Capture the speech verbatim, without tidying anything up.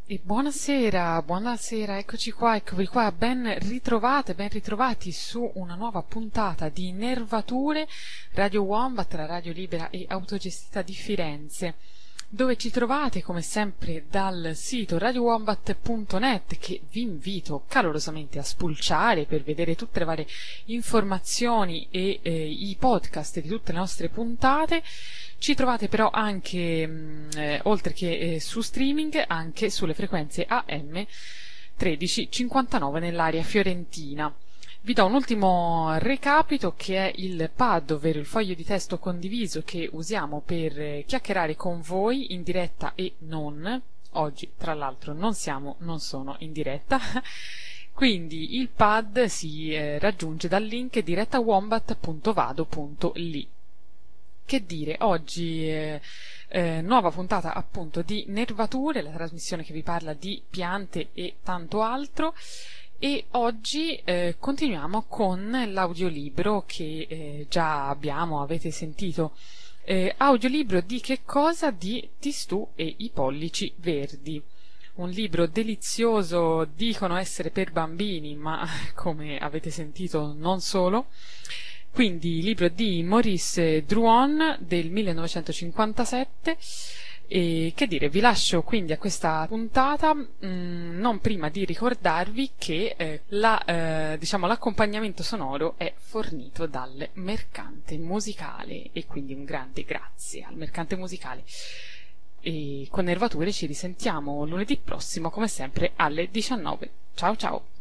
E buonasera, buonasera, eccoci qua, eccovi qua, ben ritrovate, ben ritrovati su una nuova puntata di Nervature, Radio Wombat, la radio libera e autogestita di Firenze, dove ci trovate come sempre dal sito radio wombat punto net, che vi invito calorosamente a spulciare per vedere tutte le varie informazioni e eh, i podcast di tutte le nostre puntate. Ci trovate però anche, mh, eh, oltre che eh, su streaming, anche sulle frequenze A M tredici cinquantanove nell'area fiorentina. Vi do un ultimo recapito, che è il pad, ovvero il foglio di testo condiviso che usiamo per eh, chiacchierare con voi in diretta e non. Oggi, tra l'altro, non siamo, non sono in diretta. Quindi il pad si eh, raggiunge dal link direttawombat punto vado punto li. Che dire, oggi eh, eh, nuova puntata appunto di Nervature, la trasmissione che vi parla di piante e tanto altro, e oggi eh, continuiamo con l'audiolibro che eh, già abbiamo, avete sentito. Eh, audiolibro di che cosa? Di Tistù e i pollici verdi. Un libro delizioso, dicono essere per bambini, ma come avete sentito non solo. Quindi libro di Maurice Druon del millenovecentocinquantasette. E che dire, vi lascio quindi a questa puntata, mh, non prima di ricordarvi che eh, la, eh, diciamo, l'accompagnamento sonoro è fornito dal Mercante Musicale, e quindi un grande grazie al Mercante Musicale. E con Nervature ci risentiamo lunedì prossimo come sempre alle diciannove. Ciao ciao!